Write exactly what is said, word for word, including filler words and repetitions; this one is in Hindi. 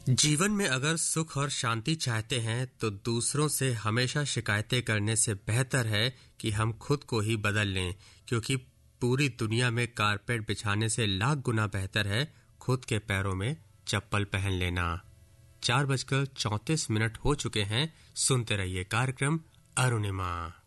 जीवन में अगर सुख और शांति चाहते हैं तो दूसरों से हमेशा शिकायतें करने से बेहतर है कि हम खुद को ही बदल लें, क्योंकि पूरी दुनिया में कारपेट बिछाने से लाख गुना बेहतर है खुद के पैरों में चप्पल पहन लेना। चार बजकर चौंतीस मिनट हो चुके हैं। सुनते रहिए कार्यक्रम अरुणिमा।